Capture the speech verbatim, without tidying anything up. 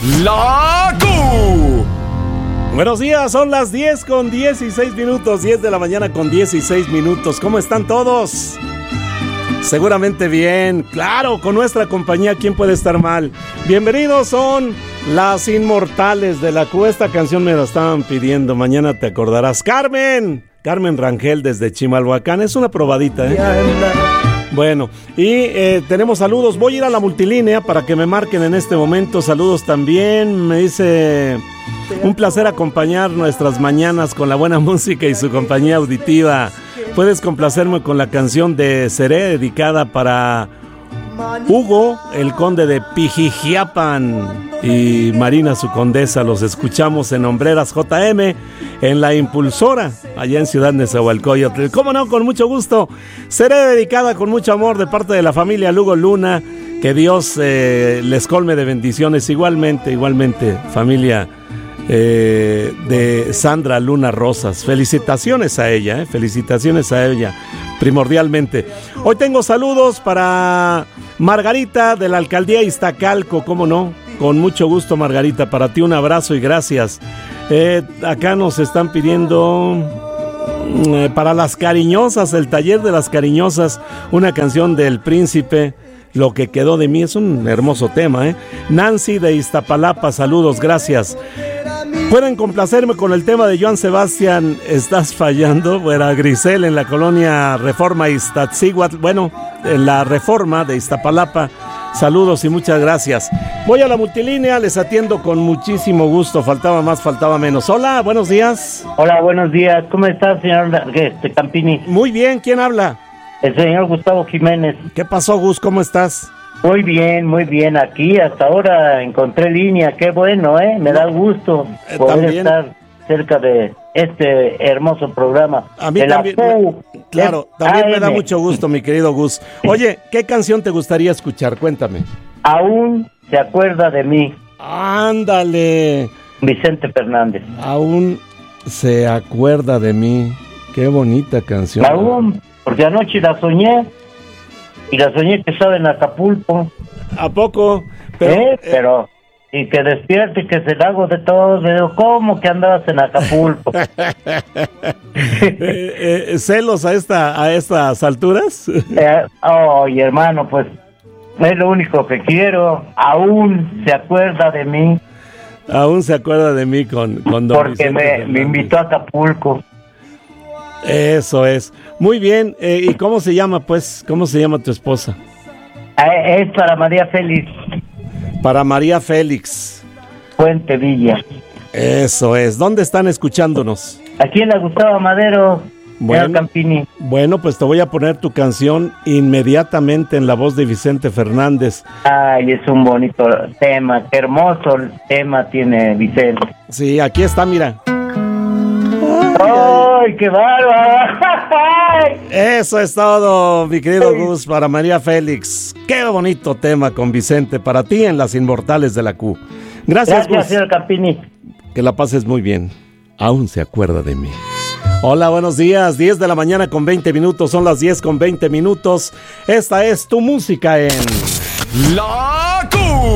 La Q. Buenos días, son las diez con dieciséis minutos, diez de la mañana con dieciséis minutos. ¿Cómo están todos? Seguramente bien, claro, con nuestra compañía, ¿quién puede estar mal? Bienvenidos, son las Inmortales de la Q. Esta canción me la estaban pidiendo, mañana te acordarás. Carmen, Carmen Rangel desde Chimalhuacán, es una probadita, ¿eh? Bueno, y eh, tenemos saludos. Voy a ir a la multilínea para que me marquen en este momento. Saludos también. Me dice: un placer acompañar nuestras mañanas con la buena música y su compañía auditiva. Puedes complacerme con la canción de Seré, dedicada para Hugo, el conde de Pijijiapan, y Marina, su condesa. Los escuchamos en Hombreras J M, en La Impulsora, allá en Ciudad Nezahualcóyotl. ¿Cómo no? Con mucho gusto. Seré, dedicada con mucho amor de parte de la familia Lugo Luna. Que Dios eh, les colme de bendiciones. Igualmente, igualmente, familia eh, de Sandra Luna Rosas. Felicitaciones a ella, eh, felicitaciones a ella, primordialmente. Hoy tengo saludos para Margarita de la Alcaldía Iztacalco, ¿cómo no? Con mucho gusto, Margarita, para ti un abrazo y gracias. Eh, acá nos están pidiendo eh, para las cariñosas, el taller de las cariñosas, una canción del Príncipe, Lo que quedó de mí. Es un hermoso tema, ¿eh? Nancy de Iztapalapa, saludos, gracias. Pueden complacerme con el tema de Joan Sebastián, Estás fallando. Bueno, Grisel en la colonia Reforma Iztaccíhuatl, bueno, en la Reforma de Iztapalapa. Saludos y muchas gracias. Voy a la multilínea, les atiendo con muchísimo gusto. Faltaba más, faltaba menos. Hola, buenos días. Hola, buenos días. ¿Cómo está, señor este, Campini? Muy bien, ¿quién habla? El señor Gustavo Jiménez. ¿Qué pasó, Gus? ¿Cómo estás? Muy bien, muy bien. Aquí hasta ahora encontré línea. Qué bueno, ¿eh? Me da gusto eh, poder también estar cerca de este hermoso programa. A mí de también, la me, claro, también me da mucho gusto, mi querido Gus. Oye, ¿qué canción te gustaría escuchar? Cuéntame. Aún se acuerda de mí. Ándale. Vicente Fernández. Aún se acuerda de mí. Qué bonita canción. Aún, porque anoche la soñé. Y la soñé que estaba en Acapulco. ¿A poco? Pero, ¿Eh? Pero... Y que despierte y que se la hago de todos. Le digo, ¿cómo que andabas en Acapulco? eh, eh, ¿Celos a esta a estas alturas? eh, Ay, hermano, pues es lo único que quiero. Aún se acuerda de mí. Aún se acuerda de mí con, con don Porque me, me invitó a Acapulco. Eso es. Muy bien. Eh, ¿Y cómo se llama, pues? ¿Cómo se llama tu esposa? Eh, es para María Félix. Para María Félix Puente Villa. Eso es. ¿Dónde están escuchándonos? Aquí en la Gustavo Madero. Bueno, Campini. Bueno, pues te voy a poner tu canción inmediatamente en la voz de Vicente Fernández. Ay, es un bonito tema. Qué hermoso tema tiene Vicente. Sí, aquí está, mira. ¡Ay, qué bárbaro! Eso es todo, mi querido Gus, para María Félix. Qué bonito tema con Vicente para ti en Las Inmortales de la Q. Gracias, Gracias, Gus. señor Campini. Que la pases muy bien. Aún se acuerda de mí. Hola, buenos días. diez de la mañana con veinte minutos. Son las diez con veinte minutos. Esta es tu música en La Q.